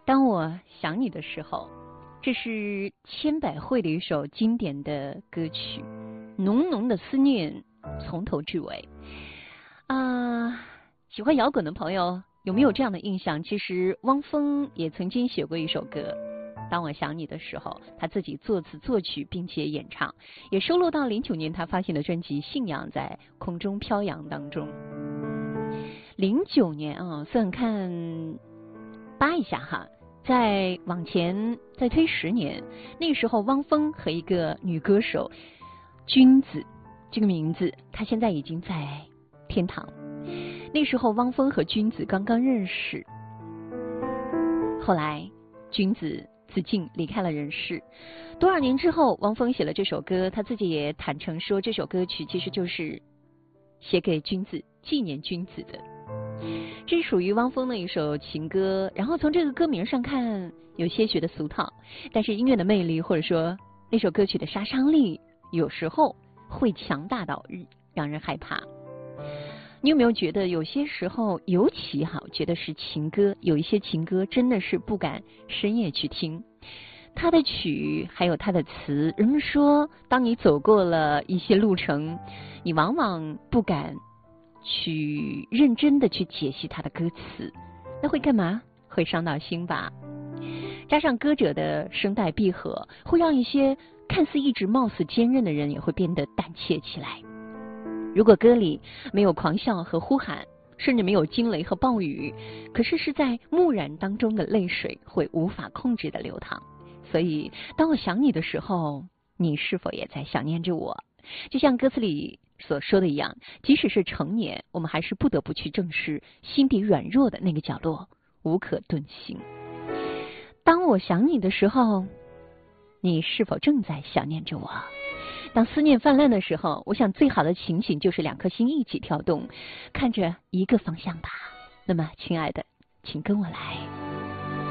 当我想你的时候，这是千百惠的一首经典的歌曲，浓浓的思念从头至尾。喜欢摇滚的朋友有没有这样的印象？其实汪峰也曾经写过一首歌，当我想你的时候，他自己作词作曲并且演唱，也收录到09年他发行的专辑《信仰在空中飘扬》当中。09年啊，算看扒一下哈，再往前再推10年，那时候汪峰和一个女歌手君子，这个名字她现在已经在天堂。那时候汪峰和君子刚刚认识，后来君子自尽离开了人世。多少年之后，汪峰写了这首歌，他自己也坦诚说，这首歌曲其实就是写给君子，纪念君子的。这是属于汪峰的一首情歌，然后从这个歌名上看有些许的俗套，但是音乐的魅力或者说那首歌曲的杀伤力有时候会强大到让人害怕。你有没有觉得有些时候，尤其觉得是情歌，有一些情歌真的是不敢深夜去听，它的曲还有它的词，人们说当你走过了一些路程，你往往不敢去认真的去解析它的歌词，那会干嘛？会伤到心吧。加上歌者的声带闭合，会让一些看似一直貌似坚韧的人也会变得胆怯起来。如果歌里没有狂笑和呼喊，甚至没有惊雷和暴雨，可是在木然当中的泪水会无法控制的流淌。所以当我想你的时候，你是否也在想念着我？就像歌词里所说的一样，即使是成年，我们还是不得不去正视心底软弱的那个角落，无可遁形。当我想你的时候，你是否正在想念着我？当思念泛滥的时候，我想最好的情形就是两颗心一起跳动，看着一个方向吧。那么亲爱的，请跟我来。